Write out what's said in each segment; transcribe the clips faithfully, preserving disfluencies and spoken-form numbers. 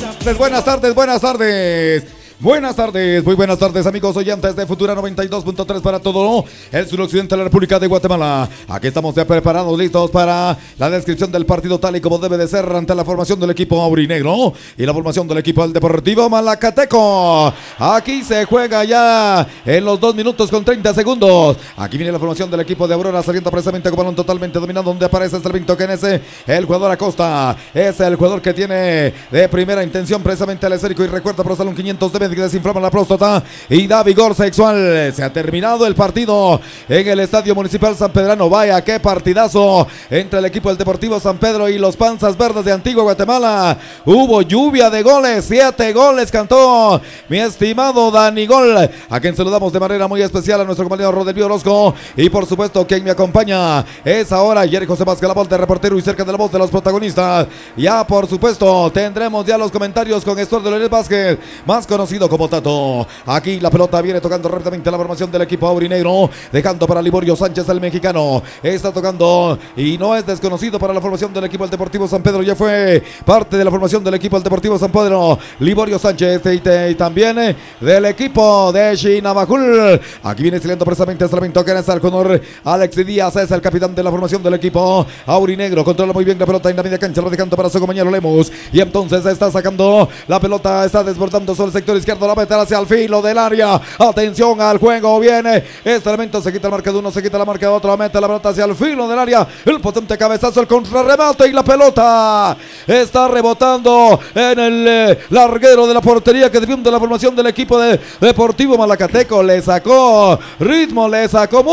Buenas tardes, buenas tardes. Buenas tardes, muy buenas tardes amigos oyentes de Futura noventa y dos punto tres para todo el suroccidente de la República de Guatemala. Aquí estamos ya preparados, listos para la descripción del partido tal y como debe de ser ante la formación del equipo aurinegro y la formación del equipo del Deportivo Malacateco. Aquí se juega ya en los dos minutos con treinta segundos. Aquí viene la formación del equipo de Aurora saliendo precisamente con balón totalmente dominado, donde aparece Salvinto Kenese, el jugador Acosta. Es el jugador que tiene de primera intención precisamente el esférico y recuerda por salón quinientos de que desinflama la próstata y da vigor sexual. Se ha terminado el partido en el Estadio Municipal San Pedrano. Vaya qué partidazo entre el equipo del Deportivo San Pedro y los Panzas Verdes de Antigua Guatemala. Hubo lluvia de goles, siete goles cantó mi estimado Dani Gol, a quien saludamos de manera muy especial a nuestro compañero Rodelio Orozco, y por supuesto quien me acompaña es ahora Jerry José Vázquez, la voz de reportero y cerca de la voz de los protagonistas. Ya por supuesto tendremos ya los comentarios con Estuardo Loret Vázquez, más conocido como Tato. Aquí la pelota viene tocando rápidamente la formación del equipo aurinegro, dejando para Liborio Sánchez, el mexicano. Está tocando y no es desconocido para la formación del equipo del Deportivo San Pedro. Ya fue parte de la formación del equipo del Deportivo San Pedro, Liborio Sánchez, y, y también del equipo de Chinabajul. Aquí viene saliendo precisamente Salvinto Kenese, el honor Alex Díaz es el capitán de la formación del equipo aurinegro. Controla muy bien la pelota en la media cancha, lo dejando para su compañero Lemus, y entonces está sacando la pelota, está desbordando sobre el sector izquierdo, la meter hacia el filo del área. Atención al juego, viene este elemento, se quita el marca de uno, se quita la marca de otro, mete la pelota hacia el filo del área, el potente cabezazo, el contrarremate, y la pelota está rebotando en el eh, larguero de la portería que defiende la formación del equipo de Deportivo Malacateco. Le sacó ritmo, le sacó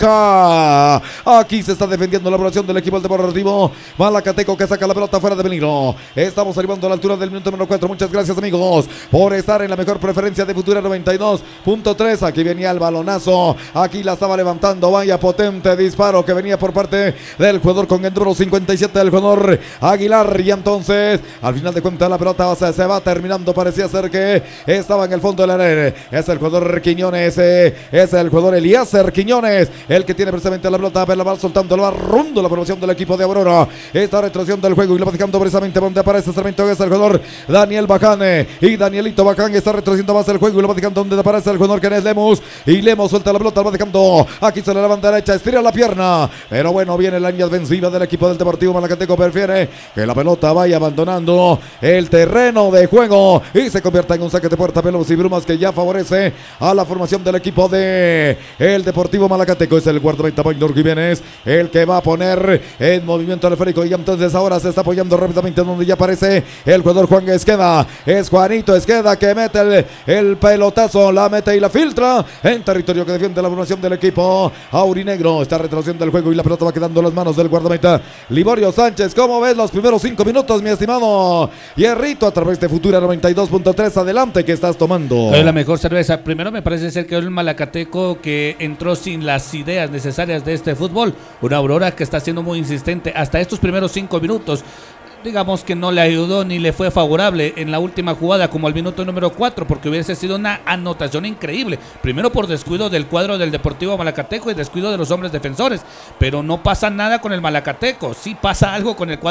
música. Aquí se está defendiendo la formación del equipo del Deportivo Malacateco, que saca la pelota fuera de peligro. Estamos arribando a la altura del minuto número cuatro. Muchas gracias amigos por estar en la mejor preferencia de Futura noventa y dos punto tres. Aquí venía el balonazo, aquí la estaba levantando, vaya potente disparo que venía por parte del jugador con el número cincuenta y siete, del jugador Aguilar, y entonces al final de cuentas la pelota se, se va terminando, parecía ser que estaba en el fondo del área. Es el jugador Quiñones, eh, es el jugador Eliezer Quiñones el que tiene precisamente la pelota, pero la va soltando, la va rundo la formación del equipo de Aurora. Esta retrocesión del juego y la va dejando precisamente donde aparece Sarmiento, que es el jugador Daniel Bacán, y Danielito Bacán está retrocediendo más el juego y lo va dejando donde aparece el jugador que es Lemus, y Lemus suelta la pelota, lo va dejando, aquí se le levanta derecha, estira la pierna, pero bueno, viene la línea defensiva del equipo del Deportivo Malacateco, prefiere que la pelota vaya abandonando el terreno de juego y se convierta en un saque de puerta, Pelos y Brumas, que ya favorece a la formación del equipo de el Deportivo Malacateco. Es el guardameta Maynor Jiménez el que va a poner en movimiento el esférico, y entonces ahora se está apoyando rápidamente donde ya aparece el jugador Juan Esqueda. Es Juanito Esqueda que mete el, el pelotazo, la mete y la filtra en territorio que defiende la formación del equipo aurinegro. Está retrocediendo el juego y la pelota va quedando en las manos del guardameta Liborio Sánchez. ¿Cómo ves los primeros cinco minutos, mi estimado Hierrito, a través de Futura noventa y dos punto tres? Adelante, que estás tomando. Es la mejor cerveza. Primero me parece ser que es el Malacateco que entró sin las ideas necesarias de este fútbol. Una Aurora que está siendo muy insistente hasta estos primeros cinco minutos. Digamos que no le ayudó ni le fue favorable en la última jugada, como al minuto número cuatro, porque hubiese sido una anotación increíble. Primero por descuido del cuadro del Deportivo Malacateco y descuido de los hombres defensores. Pero no pasa nada con el Malacateco, sí pasa algo con el cuadro